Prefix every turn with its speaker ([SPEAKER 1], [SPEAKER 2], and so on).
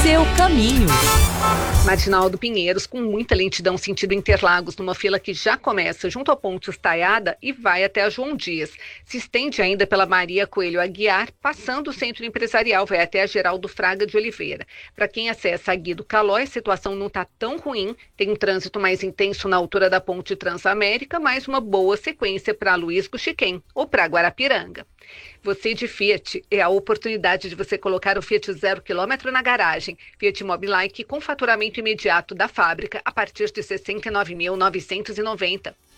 [SPEAKER 1] seu caminho.
[SPEAKER 2] Marginal Pinheiros, com muita lentidão sentido Interlagos, numa fila que já começa junto ao Ponte Estaiada e vai até a João Dias. Se estende ainda pela Maria Coelho Aguiar, passando o Centro Empresarial, vai até a Geraldo Fraga de Oliveira. Para quem acessa a Guido Calói, a situação não está tão ruim, tem um trânsito mais intenso na altura da Ponte Transamérica, mas uma boa sequência para Luiz Guxiquem ou para Guarapiranga. Você de Fiat, é a oportunidade de você colocar o Fiat 0 km na garagem. Fiat Mobilike com faturamento imediato da fábrica a partir de R$ 69.990.